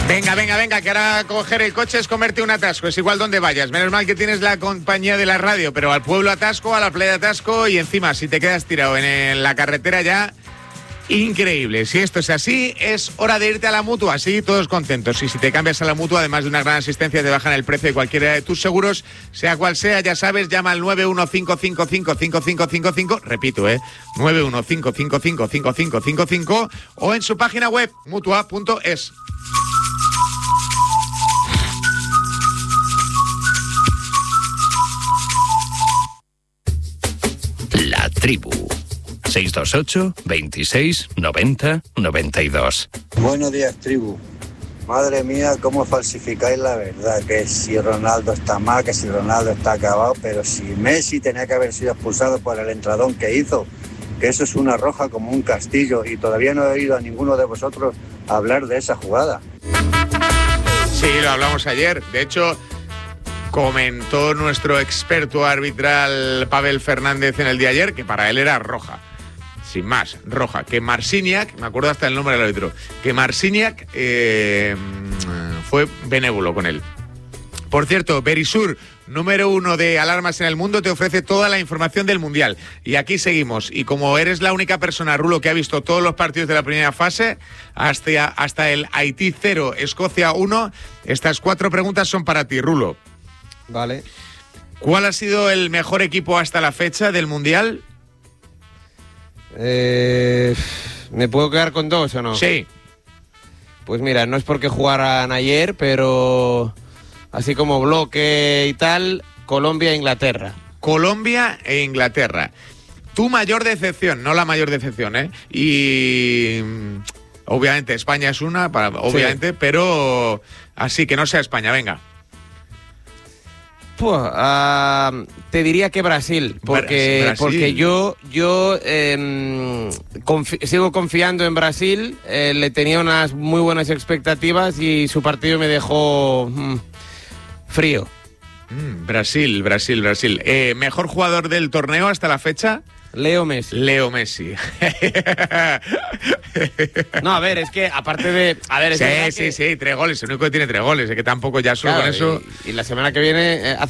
Venga, que ahora coger el coche es comerte un atasco, es igual donde vayas. Menos mal que tienes la compañía de la radio, pero al pueblo atasco, a la playa atasco y encima si te quedas tirado en la carretera ya, increíble. Si esto es así, es hora de irte a la Mutua, así todos contentos. Y si te cambias a la Mutua, además de una gran asistencia, te bajan el precio de cualquiera de tus seguros, sea cual sea, ya sabes, llama al 915555555, repito, 915555555 o en su página web, mutua.es. La Tribu. 628 26 90 92. Buenos días, tribu. Madre mía, cómo falsificáis la verdad, que si Ronaldo está mal, que si Ronaldo está acabado, pero si Messi tenía que haber sido expulsado por el entradón que hizo, que eso es una roja como un castillo, y todavía no he oído a ninguno de vosotros hablar de esa jugada. Sí, lo hablamos ayer. De hecho, comentó nuestro experto arbitral Pavel Fernández en el día ayer que para él era roja. Sin más, roja. Que Marciniak, me acuerdo hasta el nombre del árbitro, que Marciniak fue benévolo con él. Por cierto, Verisur, número 1 de alarmas en el mundo, te ofrece toda la información del Mundial. Y aquí seguimos. Y como eres la única persona, Rulo, que ha visto todos los partidos de la primera fase, hasta el Haití 0, Escocia 1, estas 4 preguntas son para ti, Rulo. Vale. ¿Cuál ha sido el mejor equipo hasta la fecha del Mundial? ¿Me puedo quedar con 2 o no? Sí. Pues mira, no es porque jugaran ayer, pero así como bloque y tal, Colombia e Inglaterra. Colombia e Inglaterra. Tu mayor decepción, no la mayor decepción, ¿eh? Y obviamente España es una, obviamente, sí. Pero así que no sea España, venga. Te diría que Brasil, porque yo sigo confiando en Brasil, le tenía unas muy buenas expectativas y su partido me dejó frío. Brasil. ¿Mejor jugador del torneo hasta la fecha? Leo Messi. No, a ver, es que aparte de... Sí, 3 goles, el único que tiene 3 goles, es que tampoco ya solo claro, con eso... Y la semana que viene...